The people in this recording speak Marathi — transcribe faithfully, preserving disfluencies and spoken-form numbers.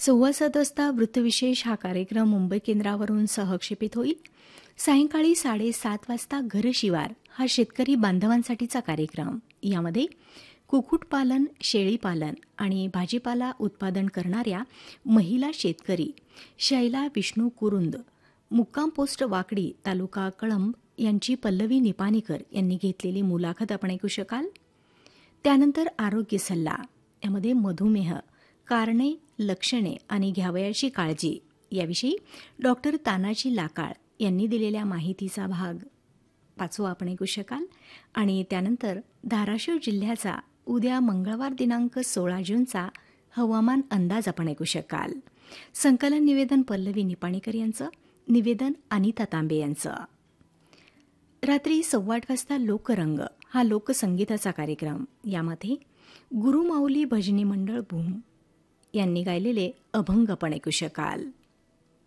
सव्वा सात वाजता वृत्तविशेष हा कार्यक्रम मुंबई केंद्रावरून सहक्षेपित होईल. सायंकाळी साडेसात वाजता घरशिवार हा शेतकरी बांधवांसाठीचा कार्यक्रम. यामध्ये कुक्कुटपालन, शेळीपालन आणि भाजीपाला उत्पादन करणाऱ्या महिला शेतकरी शैला विष्णू कुरुंद, मुक्काम पोस्ट वाकडी, तालुका कळंब यांची पल्लवी निपाणीकर यांनी घेतलेली मुलाखत आपण ऐकू शकाल. त्यानंतर आरोग्य सल्ला, यामध्ये मधुमेह, कारणे, लक्षणे आणि घ्यावयाची काळजी याविषयी डॉक्टर तानाजी लाकाळ यांनी दिलेल्या माहितीचा भाग पाचवा आपण ऐकू शकाल. आणि त्यानंतर धाराशिव जिल्ह्याचा उद्या मंगळवार दिनांक सोळा जूनचा हवामान अंदाज आपण ऐकू शकाल. संकलन निवेदन पल्लवी निपाणीकर यांचं, निवेदन अनिता तांबे यांचं. रात्री सव्वा आठ वाजता लोकरंग हा लोकसंगीताचा कार्यक्रम. यामध्ये गुरुमाऊली भजनी मंडळ भूम यांनी गायलेले अभंग आपण ऐकू शकाल.